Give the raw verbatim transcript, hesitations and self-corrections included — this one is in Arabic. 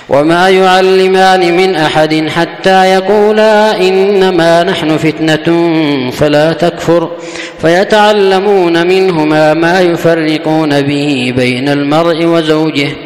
وما يعلمان من أحد حتى يقولا إنما نحن فتنة فلا تكفر فيتعلمون منهما ما يفرقون به بين المرء وزوجه